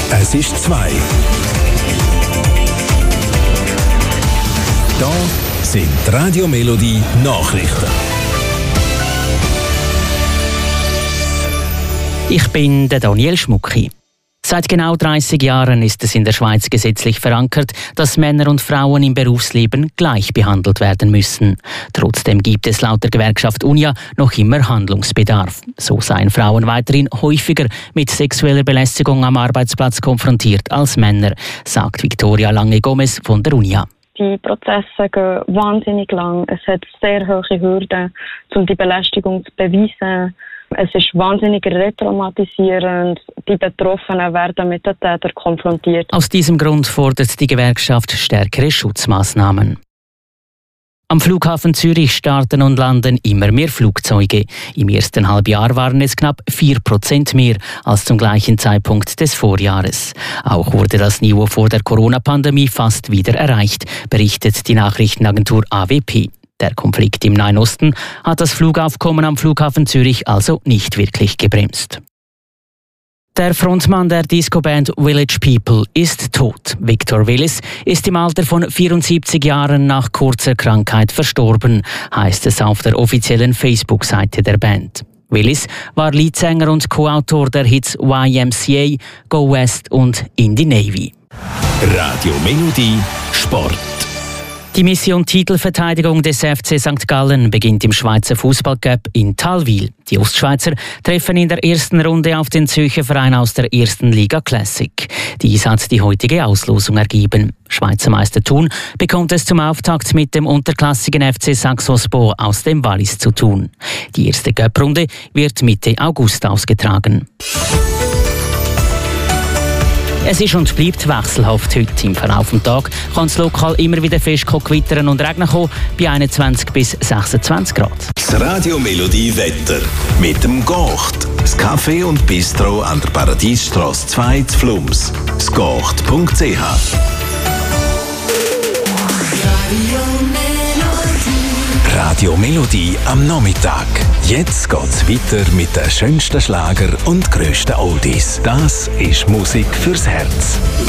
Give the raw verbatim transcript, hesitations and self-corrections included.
Es ist zwei. Da sind die Radio Melodie Nachrichten. Ich bin der Daniel Schmucki. Seit genau dreißig Jahren ist es in der Schweiz gesetzlich verankert, dass Männer und Frauen im Berufsleben gleich behandelt werden müssen. Trotzdem gibt es laut der Gewerkschaft Unia noch immer Handlungsbedarf. So seien Frauen weiterhin häufiger mit sexueller Belästigung am Arbeitsplatz konfrontiert als Männer, sagt Victoria Lange-Gomez von der Unia. Die Prozesse gehen wahnsinnig lang. Es hat sehr hohe Hürden, um die Belästigung zu beweisen. Es ist wahnsinnig retraumatisierend. Die Betroffenen werden mit den Tätern konfrontiert. Aus diesem Grund fordert die Gewerkschaft stärkere Schutzmaßnahmen. Am Flughafen Zürich starten und landen immer mehr Flugzeuge. Im ersten Halbjahr waren es knapp vier Prozent mehr als zum gleichen Zeitpunkt des Vorjahres. Auch wurde das Niveau vor der Corona-Pandemie fast wieder erreicht, berichtet die Nachrichtenagentur A W P. Der Konflikt im Nahen Osten hat das Flugaufkommen am Flughafen Zürich also nicht wirklich gebremst. Der Frontmann der Disco-Band Village People ist tot. Victor Willis ist im Alter von vierundsiebzig Jahren nach kurzer Krankheit verstorben, heißt es auf der offiziellen Facebook-Seite der Band. Willis war Leadsänger und Co-Autor der Hits Y M C A, Go West und In the Navy. Radio Melodie Sport. Die Mission Titelverteidigung des F C Sankt Gallen beginnt im Schweizer Fußballcup in Talwil. Die Ostschweizer treffen in der ersten Runde auf den Zürcher Verein aus der ersten Liga Classic. Dies hat die heutige Auslosung ergeben. Schweizer Meister Thun bekommt es zum Auftakt mit dem unterklassigen F C Saxospor aus dem Wallis zu tun. Die erste Cup-Runde wird Mitte August ausgetragen. Es ist und bleibt wechselhaft heute. Im Verlauf des Tages kann es lokal immer wieder fest gewittern und regnen kommen, bei einundzwanzig bis sechsundzwanzig Grad. Das Radio Melodie Wetter mit dem Gocht. Das Café und Bistro an der Paradiesstrasse zwei zu Flums. das gocht punkt c h. Radio Melodie am Nachmittag. Jetzt geht's weiter mit den schönsten Schlager und grössten Oldies. Das ist Musik fürs Herz.